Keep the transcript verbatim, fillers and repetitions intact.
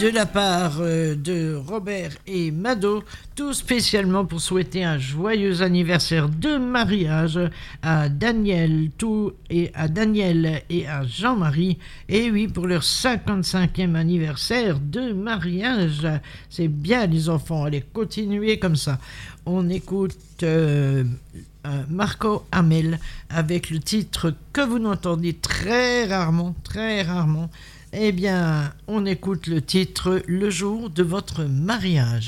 De la part euh, de Robert et Mado, tout spécialement pour souhaiter un joyeux anniversaire de mariage à Daniel tout et à Daniel et à Jean-Marie. Et oui, pour leur cinquante-cinquième anniversaire de mariage. C'est bien les enfants, allez continuer comme ça. On écoute euh, euh, Marco Amel avec le titre que vous n'entendez très rarement, très rarement. Eh bien, on écoute le titre « Le jour de votre mariage ».